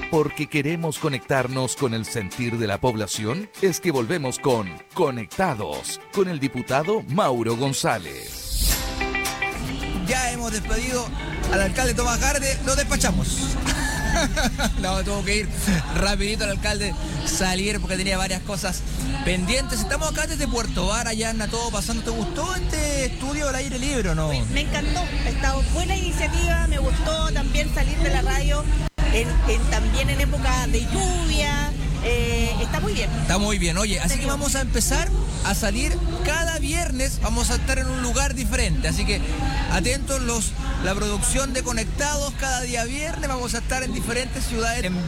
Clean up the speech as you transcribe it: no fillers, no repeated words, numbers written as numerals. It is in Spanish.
Porque queremos conectarnos con el sentir de la población, es que volvemos con Conectados, con el diputado Mauro González. Ya hemos despedido al alcalde Tomás Garde, lo despachamos. No, tuvo que ir rapidito el alcalde, salir porque tenía varias cosas pendientes. Estamos acá desde Puerto Vara, ya anda todo pasando. ¿Te gustó este estudio al aire libre o no? Me encantó, está buena iniciativa, me gustó también salir de la radio también en época de lluvia. Está muy bien. Está muy bien, oye, así que vamos a empezar a salir cada viernes, vamos a estar en un lugar diferente, así que atentos la producción de Conectados, cada día viernes vamos a estar en diferentes ciudades.